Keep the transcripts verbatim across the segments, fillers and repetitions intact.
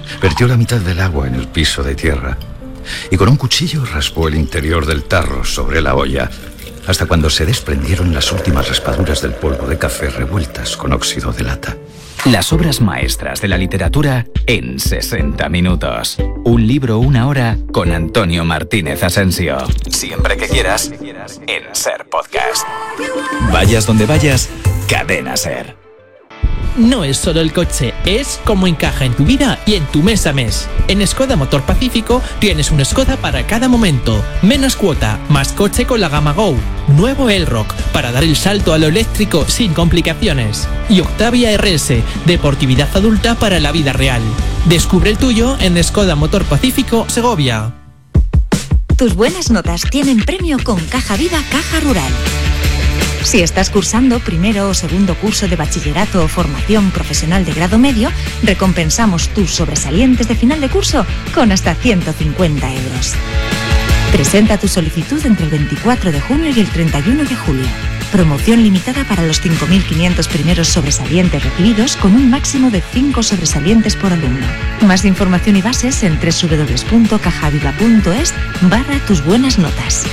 Vertió la mitad del agua en el piso de tierra y con un cuchillo raspó el interior del tarro sobre la olla, hasta cuando se desprendieron las últimas raspaduras del polvo de café revueltas con óxido de lata. Las obras maestras de la literatura en sesenta minutos. Un libro, una hora con Antonio Martínez Asensio. Siempre que quieras, en SER Podcast. Vayas donde vayas, Cadena SER. No es solo el coche, es cómo encaja en tu vida y en tu mes a mes. En Skoda Motor Pacífico tienes un Skoda para cada momento. Menos cuota, más coche con la gama Go. Nuevo Elrock, para dar el salto a lo eléctrico sin complicaciones. Y Octavia R S, deportividad adulta para la vida real. Descubre el tuyo en Skoda Motor Pacífico, Segovia. Tus buenas notas tienen premio con Caja Viva Caja Rural. Si estás cursando primero o segundo curso de bachillerato o formación profesional de grado medio, recompensamos tus sobresalientes de final de curso con hasta ciento cincuenta euros. Presenta tu solicitud entre el veinticuatro de junio y el treinta y uno de julio. Promoción limitada para los cinco mil quinientos primeros sobresalientes recibidos con un máximo de cinco sobresalientes por alumno. Más información y bases en doble u doble u doble u punto cajaviva punto es barra tus buenas notas.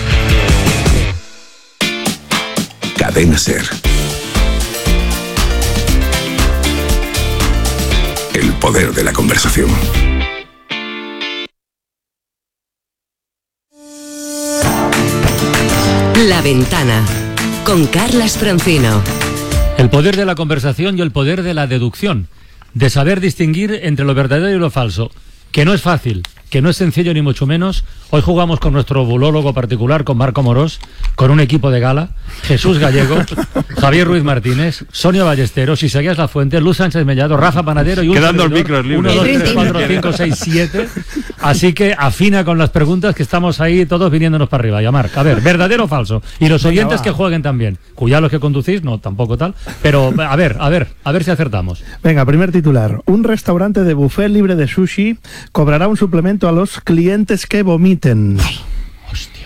Cadena SER. El poder de la conversación. La Ventana, con Carlas Francino. El poder de la conversación y el poder de la deducción, de saber distinguir entre lo verdadero y lo falso, que no es fácil, que no es sencillo ni mucho menos. Hoy jugamos con nuestro bulólogo particular, con Marco Morós, con un equipo de gala, Jesús Gallego, Javier Ruiz Martínez, Sonia Ballesteros, Isaías Lafuente, Luz Sánchez Mellado, Rafa Panadero y un quedando el micro libre. uno, dos, tres, cuatro, cinco, seis, siete. Así que afina con las preguntas, que estamos ahí todos viniéndonos para arriba. Ya, Marc, a ver, ¿verdadero o falso? Y los oyentes Venga, que jueguen también. Cuidado los que conducís, no, tampoco tal. Pero a ver, a ver, a ver si acertamos. Venga, primer titular. Un restaurante de buffet libre de sushi cobrará un suplemento a los clientes que vomiten. Hostia.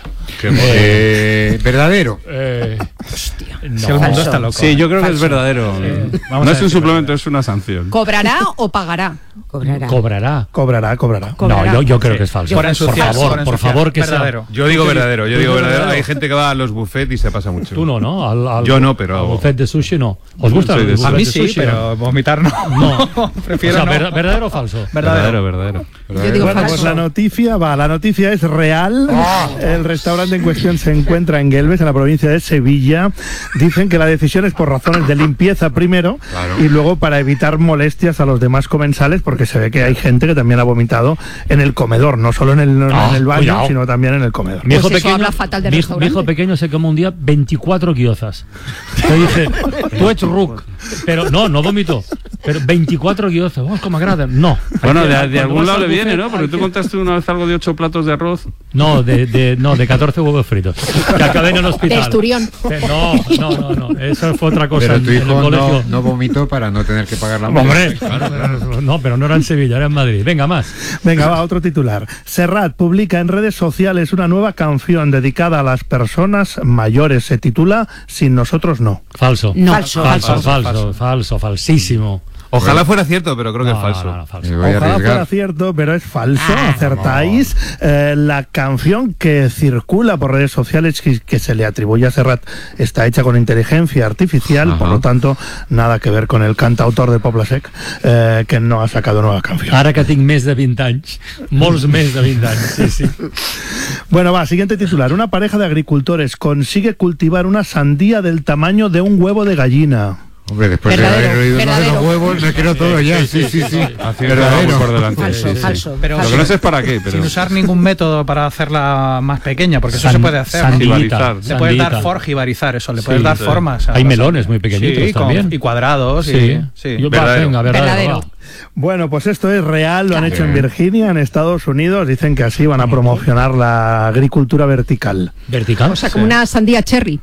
Eh, ¿Verdadero? Eh, Hostia. No. Si el mundo está loco. Sí, yo creo Falso. que es verdadero. Eh, no es un suplemento, es una sanción. ¿Cobrará o pagará? Cobrará. Cobrará. Cobrará, cobrará. No, yo, yo creo sí. que es falso. Por, por favor, por, por favor, que verdadero. Sea... Yo digo verdadero, yo digo verdadero. Hay gente que va a los buffets y se pasa mucho. Tú no, ¿no? Al, al, yo no, pero... Al buffet de sushi no. ¿Os gusta? El a mí de sí, sushi, pero vomitar no. No. Prefiero o sea, no. ¿verdadero o falso? Verdadero, verdadero. verdadero. Yo digo bueno, falso. Pues la noticia, va, la noticia es real. Oh. El restaurante en cuestión se encuentra en Guelves, en la provincia de Sevilla. Dicen que la decisión es por razones de limpieza primero, claro, y luego para evitar molestias a los demás comensales, porque se ve que hay gente que también ha vomitado en el comedor, no solo en el, no, oh, en el baño, cuidado, sino también en el comedor. Mi hijo, pues pequeño, habla fatal del mi, restaurante. mi hijo pequeño se comió un día veinticuatro guiozas. Te dice, tú ets ruc. Pero no, no vomitó. Pero veinticuatro guiozas, vamos, como agradan. No. Bueno, de, de, de algún lado le viene, ¿no? Porque tú contaste una vez algo de ocho platos de arroz. No, de, de, no, de catorce huevos fritos. Que acabé en el hospital. De Esturión. No, no, no, no. Eso fue otra cosa. Pero tu en, hijo en el colegio. No, no vomitó para no tener que pagar la multa. Hombre, claro, no, pero no era en Sevilla, era en Madrid. Venga, más. Venga, va, otro titular. Serrat publica en redes sociales una nueva canción dedicada a las personas mayores. Se titula Sin nosotros no. Falso. No. Falso, falso, falso, falso, falso, falso, falsísimo. Ojalá fuera cierto, pero creo que no, es falso. No, no, no, falso. Ojalá fuera cierto, pero es falso. Ah, acertáis. No. Eh, la canción que circula por redes sociales, que, que se le atribuye a Serrat, está hecha con inteligencia artificial. Ajá. Por lo tanto, nada que ver con el cantautor de Pobla Sec, eh, que no ha sacado nueva canción. Ara que tinc més de vint anys, molts més de vint anys, sí, sí. Bueno, va, siguiente titular. Una pareja de agricultores consigue cultivar una sandía del tamaño de un huevo de gallina. Hombre, después verdadero, de haber oído verdadero. los huevos, me quiero todo ya. Sí, sí, sí. Verdadero. Por delante. Falso, sí, sí. falso. Pero lo que sin, no sé es para qué, pero... sin usar ningún método para hacerla más pequeña, porque San, eso se puede hacer. Jibarizar. Le puedes dar forjibarizar eso, le puedes sí, dar sí. formas. Hay melones muy pequeñitos sí, también. Con, y cuadrados. Sí. Y, sí. Yo, verdadero. Venga, verdadero. verdadero. Bueno, pues esto es real, lo han hecho en Virginia, en Estados Unidos. Dicen que así van a promocionar la agricultura vertical. ¿Vertical? O sea, como sí. una sandía cherry.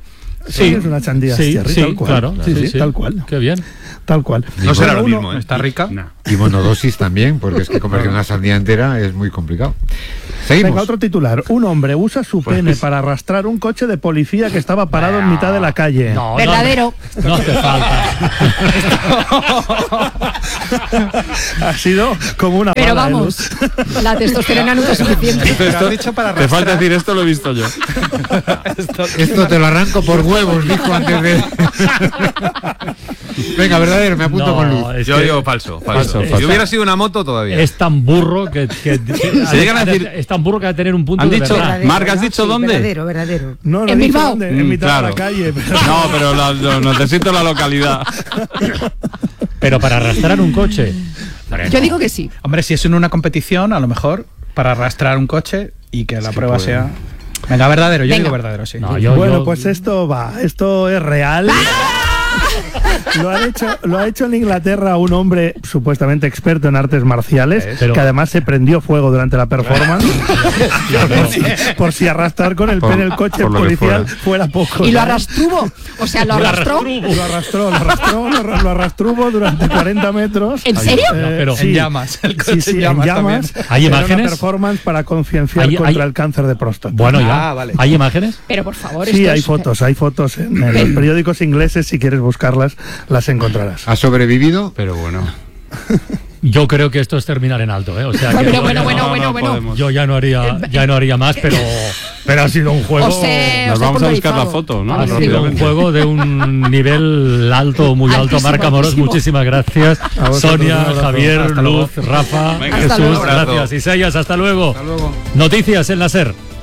Sí, es una sandía sí, Cherry, sí, tal cual. claro, sí, sí, sí, sí. tal cual. Qué bien. Tal cual. No será lo Bueno, mismo, uno- ¿eh? Está rica. No. Y monodosis también, porque es que comer una sandía entera es muy complicado. Seguimos. Venga, otro titular. Un hombre usa su pene para arrastrar un coche de policía que estaba parado en mitad de la calle. No, Verdadero. No, no hace falta. Ha sido como una Pero bala de vamos, luz. la testosterona nunca es suficiente. Pero has dicho para Te falta arrastrar. decir esto, lo he visto yo. Esto te lo arranco por huevos, dijo antes de... Venga, verdadero, me apunto No, con luz. es Yo que digo falso, falso. Falso, Si falso. hubiera sido una moto todavía. es tan burro que, que, que- Se llegan a decir- es tan burro que va a tener un punto Han de dicho- verdad. Marc, ¿has dicho dónde? Verdadero, verdadero. No, no En he dicho Bilbao. dónde, en Mm, mitad claro. de la calle. Pero... No, pero la- lo- necesito la localidad. Pero para arrastrar un coche. Yo digo que sí. Hombre, si es en una competición, a lo mejor para arrastrar un coche y que la prueba sea. Venga, verdadero, yo Venga. digo verdadero, sí. No, yo, Bueno, yo- pues esto va, esto es real. Lo ha hecho, lo ha hecho en Inglaterra un hombre supuestamente experto en artes marciales, Pero- que además se prendió fuego durante la performance, por, si, por si arrastrar con el Por- pene el coche por lo que policial fuera. fuera poco. Y lo ¿sabes? arrastruvo. O sea, lo Lo arrastró. Lo arrastró, lo arrastró, lo, arra- lo arrastruvo durante cuarenta metros. ¿En serio? No, pero- En llamas, el coche sí, sí, en en llamas llamas. también. ¿Hay Era imágenes? Una performance para concienciar Hay- contra hay- el cáncer de próstata. Bueno, ya. Ah, vale. ¿Hay imágenes? Pero por favor, Sí, esto hay es- fotos, hay fotos en, en los periódicos ingleses, si quieres buscarlas, las encontrarás. ¿Ha sobrevivido? Pero bueno. Yo creo que esto es terminar en alto, ¿eh? O sea, que Pero yo bueno, ya bueno, no- bueno, no bueno. podemos. Yo ya no haría, ya no haría más, pero, pero ha sido un juego. Os he- Nos os he vamos a buscar la pulverizado. foto, ¿no? Ha sido un Rápidamente. juego de un nivel alto, muy alto. Altísimo, Marca Moros, altísimo. muchísimas gracias. A vosotros, un Sonia, abrazo. Javier, Hasta luego. Luz, Rafa, Venga, Jesús, hasta luego. gracias. Isellas, hasta luego. Hasta luego. Noticias en la SER.